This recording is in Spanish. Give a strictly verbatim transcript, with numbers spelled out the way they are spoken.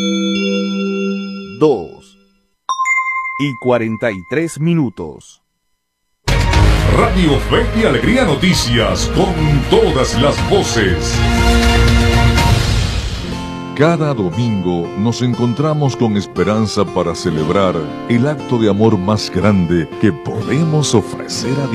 dos y cuarenta y tres minutos. Radio Fe y Alegría Noticias, con todas las voces. Cada domingo nos encontramos con esperanza para celebrar el acto de amor más grande que podemos ofrecer a Dios.